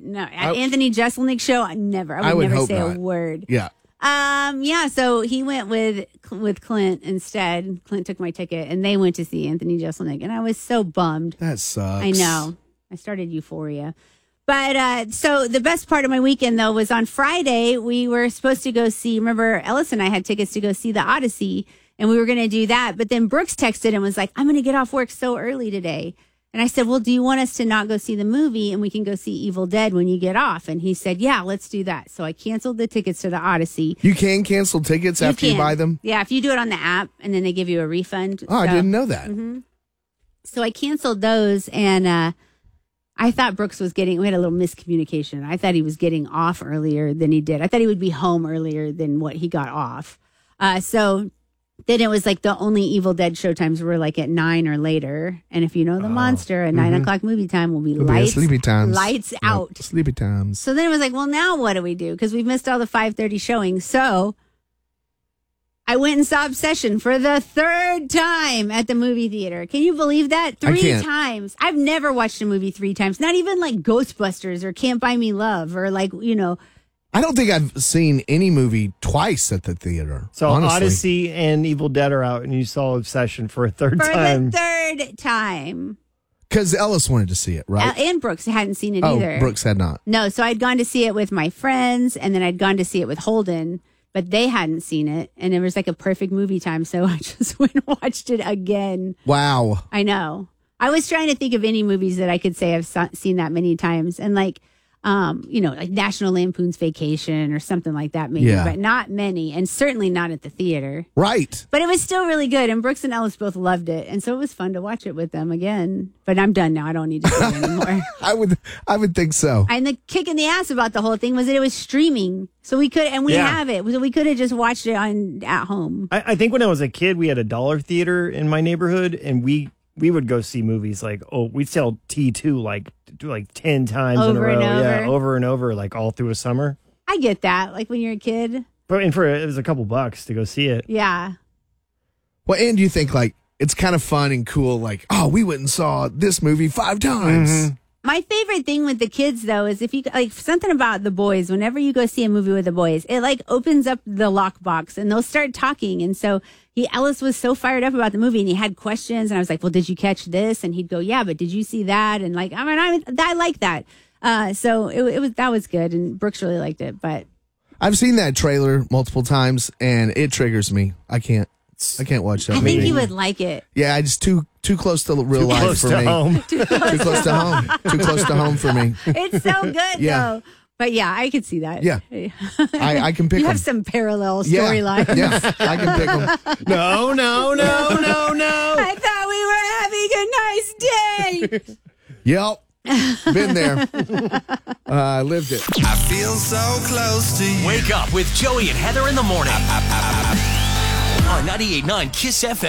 No, Anthony Jeselnik show, never. I would never say a word. Yeah. Yeah, so he went with Clint instead. Clint took my ticket, and they went to see Anthony Jeselnik, and I was so bummed. That sucks. I know. I started Euphoria. But so the best part of my weekend, though, was on Friday, we were supposed to go see, remember, Ellis and I had tickets to go see The Odyssey, and we were going to do that. But then Brooks texted and was like, I'm going to get off work so early today. And I said, well, do you want us to not go see the movie and we can go see Evil Dead when you get off? And he said, yeah, let's do that. So I canceled the tickets to The Odyssey. You can cancel tickets after you buy them? Yeah, if you do it on the app and then they give you a refund. Oh, I didn't know that. Mm-hmm. So I canceled those and I thought Brooks was we had a little miscommunication. I thought he was getting off earlier than he did. I thought he would be home earlier than what he got off. So then it was like the only Evil Dead showtimes were like at 9 or later. And if you know the monster, at 9 o'clock movie time will be sleepy times. Lights out. Sleepy times. So then it was like, well, now what do we do? Because we've missed all the 5:30 showings. So I went and saw Obsession for the 3rd time at the movie theater. Can you believe that? 3 times. I've never watched a movie 3 times. Not even like Ghostbusters or Can't Buy Me Love or like, I don't think I've seen any movie twice at the theater. So honestly. Odyssey and Evil Dead are out, and you saw Obsession for a third time. For the 3rd time. Because Ellis wanted to see it, right? And Brooks hadn't seen it either. Brooks had not. No, so I'd gone to see it with my friends, and then I'd gone to see it with Holden, but they hadn't seen it, and it was like a perfect movie time, so I just went and watched it again. Wow. I know. I was trying to think of any movies that I could say I've seen that many times, and like National Lampoon's Vacation or something like that, maybe, but not many, and certainly not at the theater. Right. But it was still really good, and Brooks and Ellis both loved it, and so it was fun to watch it with them again. But I'm done now. I don't need to see it anymore. I would think so. And the kick in the ass about the whole thing was that it was streaming, so we could, and we have it, so we could have just watched it at home. I think when I was a kid, we had a dollar theater in my neighborhood, and we would go see movies like, we'd sell T2 like 10 times in a row. Yeah, over and over, like all through a summer. I get that, like when you're a kid. But it was a couple bucks to go see it. Yeah. Well, and you think like it's kind of fun and cool, like, we went and saw this movie 5 times. Mm-hmm. My favorite thing with the kids, though, is if you like something about the boys, whenever you go see a movie with the boys, it like opens up the lockbox and they'll start talking. And so Ellis was so fired up about the movie and he had questions. And I was like, well, did you catch this? And he'd go, yeah, but did you see that? And like, I like that. So that was good. And Brooks really liked it. But I've seen that trailer multiple times and it triggers me. I can't watch that movie. I think you would like it. Yeah, it's too close to real life for me. Too close to home. Too close to home for me. It's so good, though. But yeah, I could see that. Yeah. I can pick them. You have some parallel storylines. Yeah, I can pick them. No. I thought we were having a nice day. Yep. Been there. I lived it. I feel so close to you. Wake up with Joey and Heather in the morning. On 98.9 KISS FM.